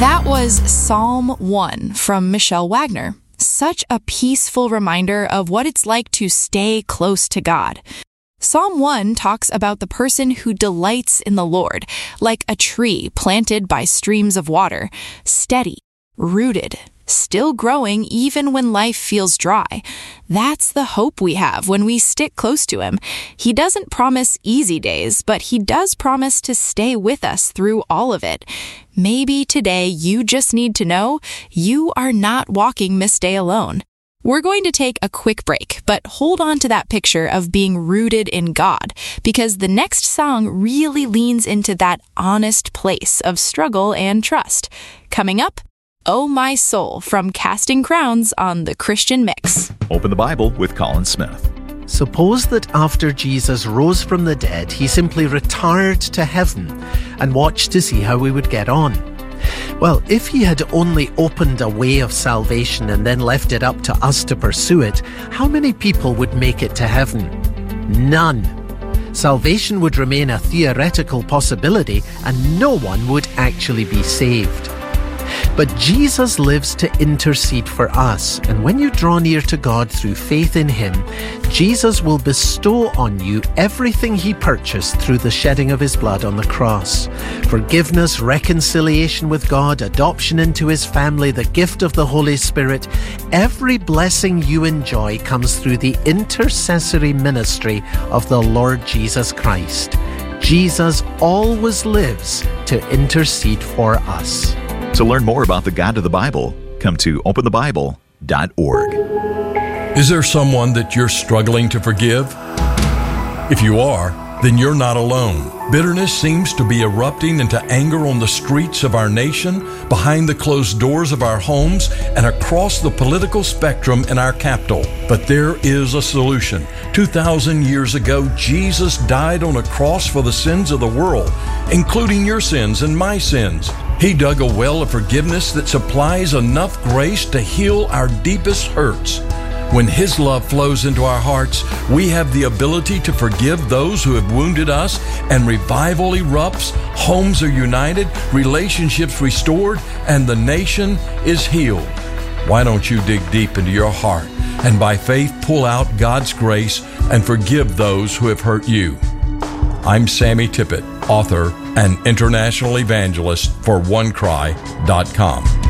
That was Psalm 1 from Michelle Wagner. Such a peaceful reminder of what it's like to stay close to God. Psalm 1 talks about the person who delights in the Lord, like a tree planted by streams of water, steady, rooted, still growing even when life feels dry. That's the hope we have when we stick close to Him. He doesn't promise easy days, but He does promise to stay with us through all of it. Maybe today you just need to know you are not walking this day alone. We're going to take a quick break, but hold on to that picture of being rooted in God, because the next song really leans into that honest place of struggle and trust. Coming up, Oh My Soul from Casting Crowns on the Christian Mix. Open the Bible with Colin Smith. Suppose that after Jesus rose from the dead, He simply retired to heaven and watched to see how we would get on. Well, if He had only opened a way of salvation and then left it up to us to pursue it, how many people would make it to heaven? None. Salvation would remain a theoretical possibility and no one would actually be saved. But Jesus lives to intercede for us, and when you draw near to God through faith in Him, Jesus will bestow on you everything He purchased through the shedding of His blood on the cross. Forgiveness, reconciliation with God, adoption into His family, the gift of the Holy Spirit. Every blessing you enjoy comes through the intercessory ministry of the Lord Jesus Christ. Jesus always lives to intercede for us. To learn more about the God of the Bible, come to openthebible.org. Is there someone that you're struggling to forgive? If you are, then you're not alone. Bitterness seems to be erupting into anger on the streets of our nation, behind the closed doors of our homes, and across the political spectrum in our capital. But there is a solution. 2,000 years ago, Jesus died on a cross for the sins of the world, including your sins and my sins. He dug a well of forgiveness that supplies enough grace to heal our deepest hurts. When His love flows into our hearts, we have the ability to forgive those who have wounded us, and revival erupts, homes are united, relationships restored, and the nation is healed. Why don't you dig deep into your heart and by faith pull out God's grace and forgive those who have hurt you? I'm Sammy Tippett, author and international evangelist for OneCry.com.